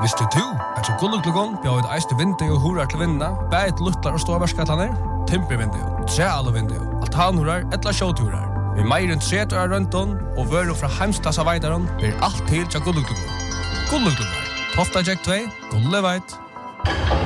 Visste du at så Gulluglugon bjør et eiste vindu og horar til vindene, bæt luttlar og ståvarskatlaner, timpervindu, trealvindu, altanhorar, etla sjåturar. Vi meir enn 30 år røntgen og vører fra heimstassa veidaron blir alt til til Gulluglugon. Gulluglugon, Tofta Jack 2, Gulleveit.